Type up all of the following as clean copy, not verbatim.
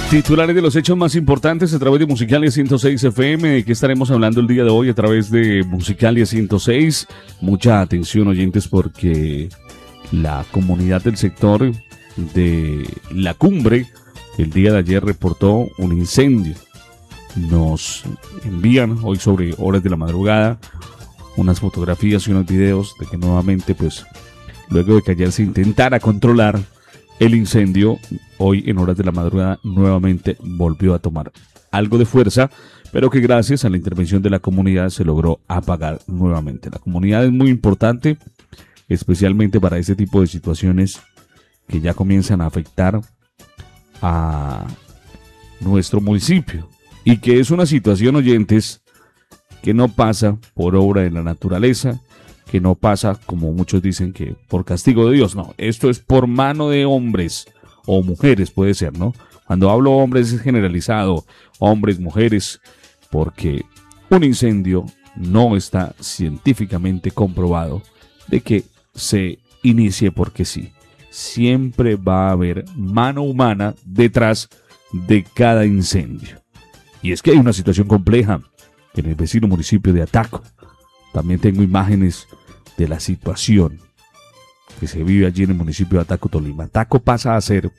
Titulares de los hechos más importantes a través de Musicalia 106 FM. ¿De qué estaremos hablando el día de hoy a través de Musicalia 106? Mucha atención, oyentes, porque la comunidad del sector de La Cumbre el día de ayer reportó un incendio. Nos envían hoy sobre horas de la madrugada unas fotografías y unos videos de que nuevamente, pues, luego de que ayer se intentara controlar el incendio, hoy en horas de la madrugada nuevamente volvió a tomar algo de fuerza, pero que gracias a la intervención de la comunidad se logró apagar nuevamente. La comunidad es muy importante, especialmente para ese tipo de situaciones que ya comienzan a afectar a nuestro municipio y que es una situación, oyentes, que no pasa por obra de la naturaleza, que no pasa, como muchos dicen, que por castigo de Dios. No, esto es por mano de hombres o mujeres, puede ser, ¿no? Cuando hablo hombres es generalizado, hombres, mujeres, porque un incendio no está científicamente comprobado de que se inicie porque sí. Siempre va a haber mano humana detrás de cada incendio. Y es que hay una situación compleja en el vecino municipio de Ataco. También tengo imágenes de la situación que se vive allí en el municipio de Ataco, Tolima. Ataco pasa a ser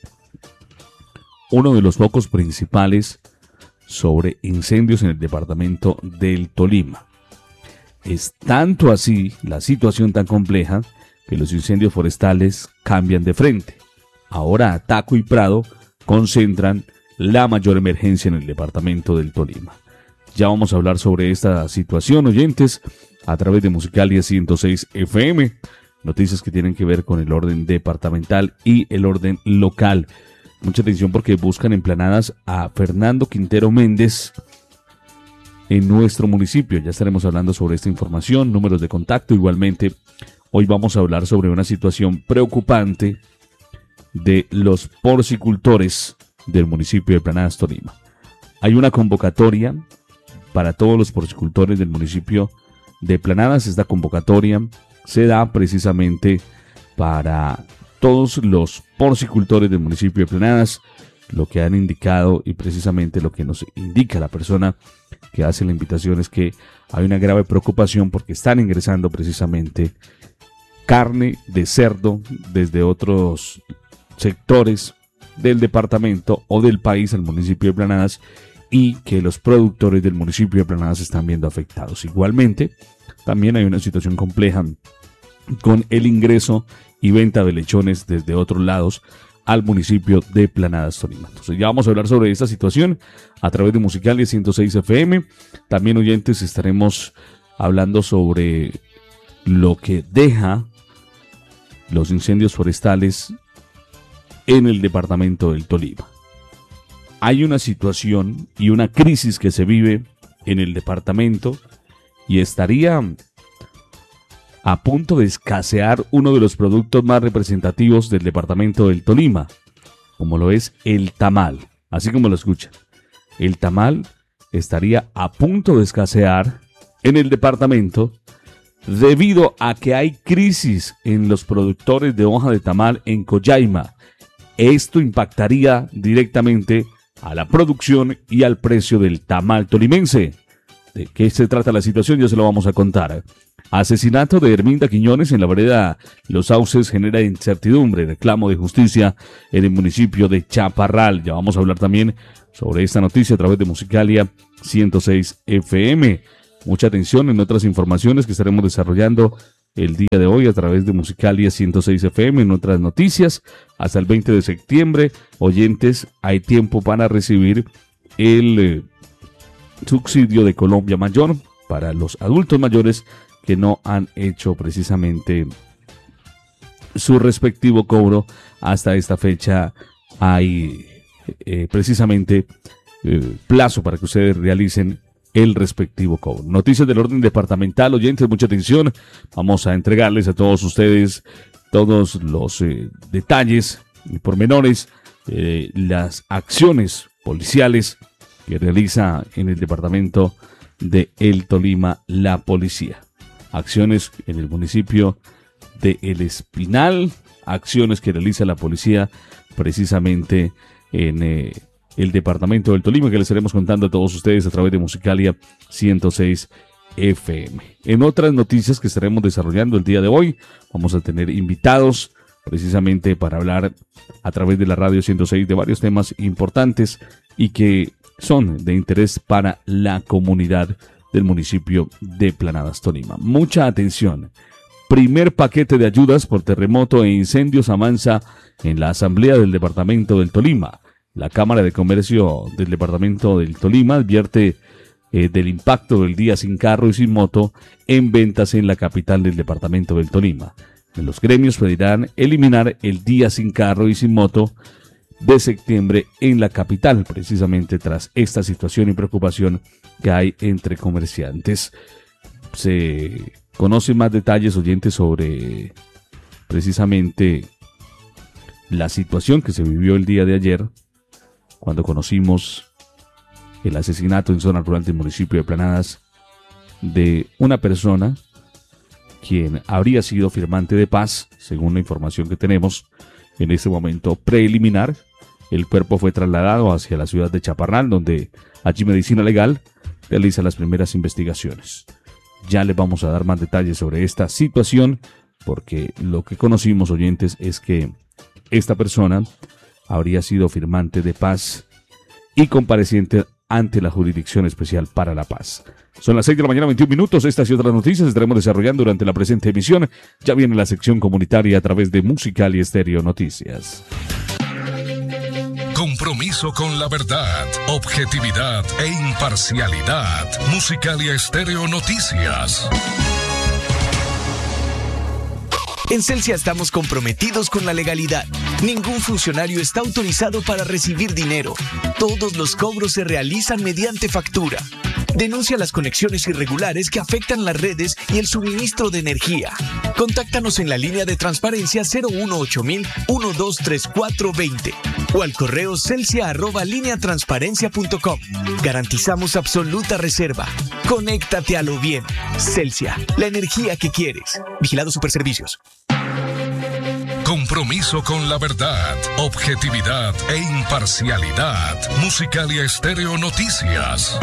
uno de los focos principales sobre incendios en el departamento del Tolima. Es tanto así la situación tan compleja que los incendios forestales cambian de frente. Ahora Ataco y Prado concentran la mayor emergencia en el departamento del Tolima. Ya vamos a hablar sobre esta situación, oyentes, a través de Musicalia 106 FM. Noticias que tienen que ver con el orden departamental y el orden local. Mucha atención porque buscan emplanadas a Fernando Quintero Méndez en nuestro municipio. Ya estaremos hablando sobre esta información, números de contacto. Igualmente, hoy vamos a hablar sobre una situación preocupante de los porcicultores del municipio de Planadas, Tolima. Hay una convocatoria para todos los porcicultores del municipio de Planadas. Esta convocatoria se da precisamente para todos los porcicultores del municipio de Planadas. Lo que han indicado y precisamente lo que nos indica la persona que hace la invitación es que hay una grave preocupación porque están ingresando precisamente carne de cerdo desde otros sectores del departamento o del país al municipio de Planadas, y que los productores del municipio de Planadas se están viendo afectados. Igualmente, también hay una situación compleja con el ingreso y venta de lechones desde otros lados al municipio de Planadas, Tolima. Entonces ya vamos a hablar sobre esta situación a través de Musicalia 106 FM. También, oyentes, estaremos hablando sobre lo que deja los incendios forestales en el departamento del Tolima. Hay una situación y una crisis que se vive en el departamento y estaría a punto de escasear uno de los productos más representativos del departamento del Tolima, como lo es el tamal. Así como lo escuchan, el tamal estaría a punto de escasear en el departamento debido a que hay crisis en los productores de hoja de tamal en Collaima. Esto impactaría directamente a la producción y al precio del tamal tolimense. ¿De qué se trata la situación? Ya se lo vamos a contar. Asesinato de Herminda Quiñones en la vereda Los Sauces genera incertidumbre, reclamo de justicia en el municipio de Chaparral. Ya vamos a hablar también sobre esta noticia a través de Musicalia 106 FM. Mucha atención en otras informaciones que estaremos desarrollando el día de hoy a través de Musicalia 106 FM en otras noticias. Hasta el 20 de septiembre, oyentes, hay tiempo para recibir el subsidio de Colombia Mayor para los adultos mayores que no han hecho precisamente su respectivo cobro. Hasta esta fecha hay precisamente plazo para que ustedes realicen el respectivo cobro. Noticias del orden departamental, oyentes, mucha atención. Vamos a entregarles a todos ustedes todos los detalles y pormenores de las acciones policiales que realiza en el departamento de El Tolima la policía. Acciones en el municipio de El Espinal, acciones que realiza la policía precisamente en el departamento del Tolima, que les estaremos contando a todos ustedes a través de Musicalia 106 FM. En otras noticias que estaremos desarrollando el día de hoy, vamos a tener invitados precisamente para hablar a través de la radio 106 de varios temas importantes y que son de interés para la comunidad del municipio de Planadas, Tolima. Mucha atención. Primer paquete de ayudas por terremoto e incendios avanza en la asamblea del departamento del Tolima. La Cámara de Comercio del departamento del Tolima advierte del impacto del día sin carro y sin moto en ventas en la capital del departamento del Tolima. Los gremios pedirán eliminar el día sin carro y sin moto de septiembre en la capital, precisamente tras esta situación y preocupación que hay entre comerciantes. Se conocen más detalles, oyentes, sobre precisamente la situación que se vivió el día de ayer, cuando conocimos el asesinato en zona rural del municipio de Planadas de una persona quien habría sido firmante de paz, según la información que tenemos en este momento preliminar. El cuerpo fue trasladado hacia la ciudad de Chaparral, donde allí Medicina Legal realiza las primeras investigaciones. Ya les vamos a dar más detalles sobre esta situación, porque lo que conocimos, oyentes, es que esta persona habría sido firmante de paz y compareciente ante la Jurisdicción Especial para la Paz. Son las 6 de la mañana, 21 minutos. Estas y otras noticias estaremos desarrollando durante la presente emisión. Ya viene la sección comunitaria a través de Musicalia Estéreo Noticias. Compromiso con la verdad, objetividad e imparcialidad. Musicalia Estéreo Noticias. En Celsia estamos comprometidos con la legalidad. Ningún funcionario está autorizado para recibir dinero. Todos los cobros se realizan mediante factura. Denuncia las conexiones irregulares que afectan las redes y el suministro de energía. Contáctanos en la línea de transparencia 018-123420 o al correo celsia@lineatransparencia.com. Garantizamos absoluta reserva. Conéctate a lo bien. Celsia, la energía que quieres. Vigilado Superservicios. Compromiso con la verdad, objetividad e imparcialidad. Musicalia Estéreo Noticias.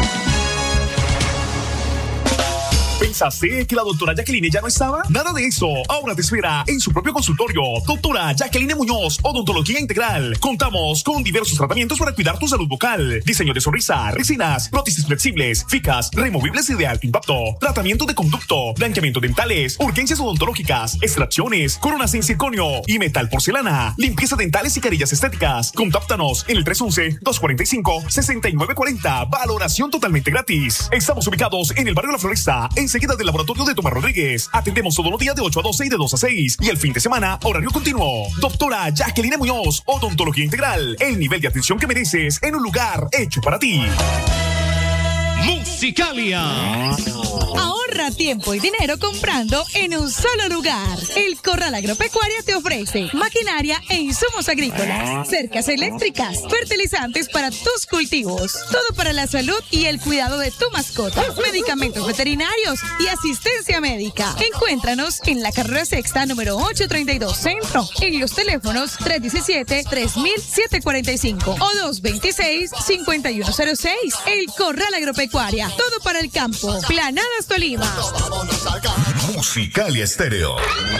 ¿Pensaste que la doctora Jacqueline ya no estaba? Nada de eso. Ahora te espera en su propio consultorio. Doctora Jacqueline Muñoz, Odontología Integral. Contamos con diversos tratamientos para cuidar tu salud bucal. Diseño de sonrisa, resinas, prótesis flexibles, ficas, removibles y de alto impacto. Tratamiento de conducto, blanqueamiento dentales, urgencias odontológicas, extracciones, coronas en circonio y metal porcelana. Limpieza dentales y carillas estéticas. Contáctanos en el 311-245-6940. Valoración totalmente gratis. Estamos ubicados en el barrio La Floresta, enseguida del laboratorio de Tomás Rodríguez. Atendemos todos los días de 8 a 12 y de 2 a 6. Y el fin de semana, horario continuo. Doctora Jacqueline Muñoz, Odontología Integral. El nivel de atención que mereces en un lugar hecho para ti. Musicalia. Ahorra tiempo y dinero comprando en un solo lugar. El Corral Agropecuario te ofrece maquinaria e insumos agrícolas, cercas eléctricas, fertilizantes para tus cultivos, todo para la salud y el cuidado de tu mascota, medicamentos veterinarios y asistencia médica. Encuéntranos en la carrera sexta número 832 Centro, en los teléfonos 317-3745 o 226-5106. El Corral Agropecuario, todo para el campo. Planadas, Tolima. Musicalia Estéreo.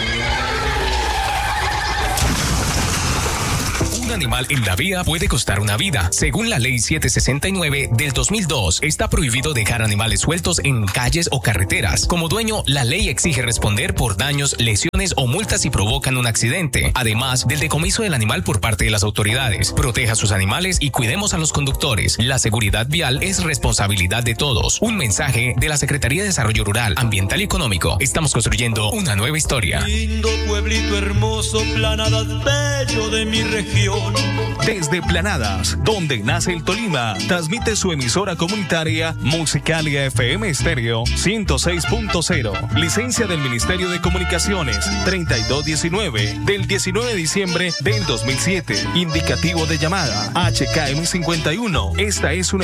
Un animal en la vía puede costar una vida. Según la Ley 769 del 2002, está prohibido dejar animales sueltos en calles o carreteras. Como dueño, la ley exige responder por daños, lesiones o multas si provocan un accidente, además del decomiso del animal por parte de las autoridades. Proteja a sus animales y cuidemos a los conductores. La seguridad vial es responsabilidad de todos. Un mensaje de la Secretaría de Desarrollo Rural, Ambiental y Económico. Estamos construyendo una nueva historia. Lindo pueblito hermoso, Planadas, bello de mi región. Desde Planadas, donde nace el Tolima, transmite su emisora comunitaria Musicalia FM Estéreo 106.0. Licencia del Ministerio de Comunicaciones 3219 del 19 de diciembre del 2007. Indicativo de llamada HKM 51. Esta es una